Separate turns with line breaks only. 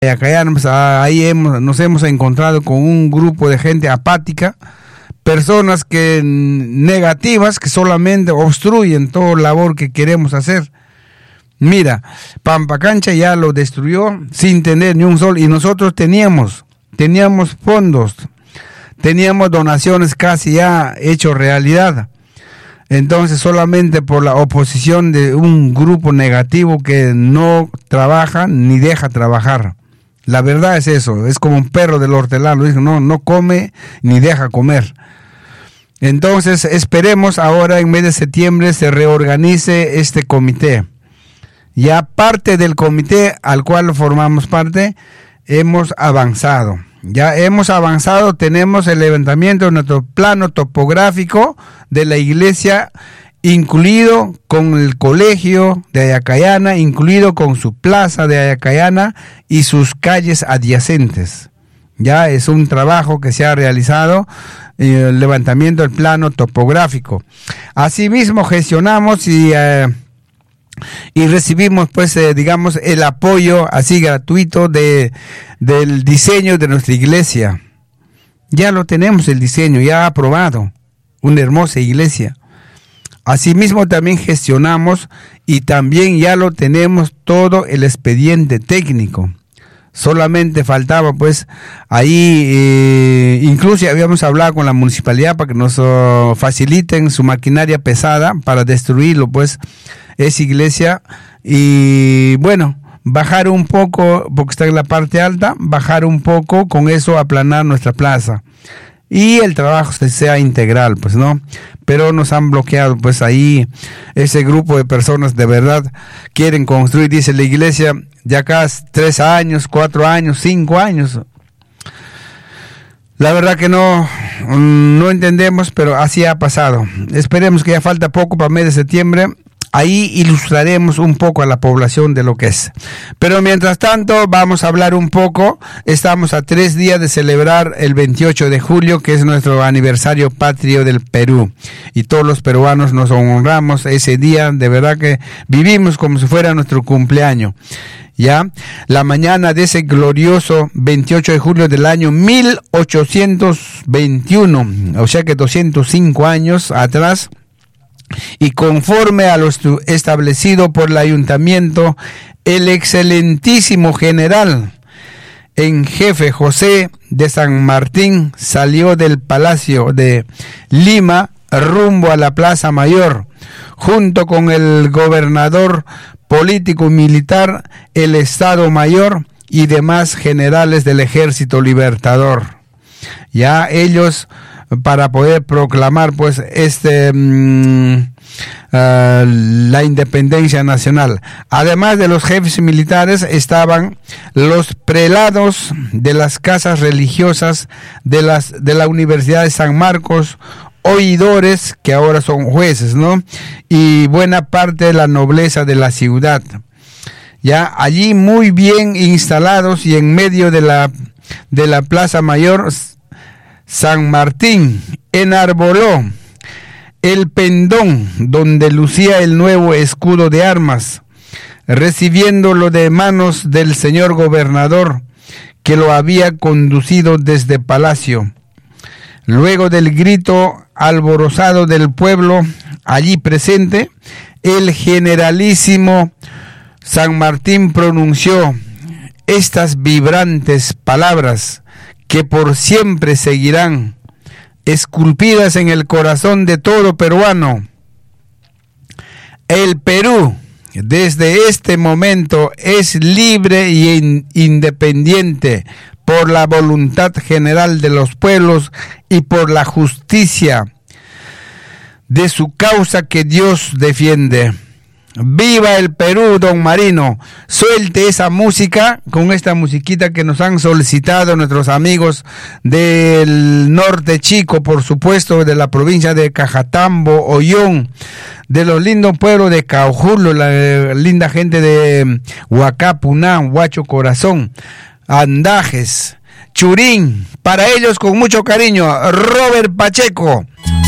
Ayacayana, pues ahí nos hemos encontrado con un grupo de gente apática, personas que negativas, que solamente obstruyen toda labor que queremos hacer. Mira, Pampacancha ya lo destruyó sin tener ni un sol, y nosotros teníamos fondos, teníamos donaciones casi ya hecho realidad. Entonces solamente por la oposición de un grupo negativo que no trabaja ni deja trabajar. La verdad es eso, es como un perro del hortelano, dice, no come ni deja comer. Entonces esperemos ahora en mes de septiembre se reorganice este comité. Ya parte del comité al cual formamos parte, hemos avanzado. Ya hemos avanzado, tenemos el levantamiento de nuestro plano topográfico de la iglesia, incluido con el colegio de Ayacayana, incluido con su plaza de Ayacayana y sus calles adyacentes. Ya es un trabajo que se ha realizado, el levantamiento del plano topográfico. Asimismo gestionamos y recibimos pues digamos el apoyo así gratuito del diseño de nuestra iglesia. Ya lo tenemos, el diseño ya aprobado, una hermosa iglesia. Asimismo también gestionamos y también ya lo tenemos todo el expediente técnico. Solamente faltaba pues ahí, incluso habíamos hablado con la municipalidad para que nos faciliten su maquinaria pesada para destruirlo pues esa iglesia, y bueno, bajar un poco, porque está en la parte alta, bajar un poco, con eso aplanar nuestra plaza. Y el trabajo sea integral, pues, ¿no? Pero nos han bloqueado, pues, ahí ese grupo de personas de verdad quieren construir, dice la iglesia, ya acá 3 años, 4 años, 5 años. La verdad que no entendemos, pero así ha pasado. Esperemos que ya falta poco para mes de septiembre. Ahí ilustraremos un poco a la población de lo que es. Pero mientras tanto vamos a hablar un poco. Estamos a 3 días de celebrar el 28 de julio, que es nuestro aniversario patrio del Perú. Y todos los peruanos nos honramos ese día. De verdad que vivimos como si fuera nuestro cumpleaños. Ya, la mañana de ese glorioso 28 de julio del año 1821, o sea que 205 años atrás, y conforme a lo establecido por el ayuntamiento, el excelentísimo general en jefe José de San Martín salió del Palacio de Lima rumbo a la Plaza Mayor, junto con el gobernador político y militar, el Estado Mayor y demás generales del Ejército Libertador. Ya ellos, para poder proclamar pues la independencia nacional. Además de los jefes militares estaban los prelados de las casas religiosas de la Universidad de San Marcos, oidores que ahora son jueces, ¿no? Y buena parte de la nobleza de la ciudad. Ya allí muy bien instalados, y en medio de la Plaza Mayor, San Martín enarboló el pendón donde lucía el nuevo escudo de armas, recibiéndolo de manos del señor gobernador, que lo había conducido desde palacio. Luego del grito alborozado del pueblo allí presente, el generalísimo San Martín pronunció estas vibrantes palabras que por siempre seguirán esculpidas en el corazón de todo peruano. El Perú, desde este momento, es libre y independiente por la voluntad general de los pueblos y por la justicia de su causa que Dios defiende. ¡Viva el Perú, don Marino! Suelte esa música, con esta musiquita que nos han solicitado nuestros amigos del norte chico, por supuesto, de la provincia de Cajatambo, Ollón, de los lindos pueblos de Caujulo, la linda gente de Huacapuná, Huacho Corazón, Andajes, Churín, para ellos con mucho cariño, Robert Pacheco.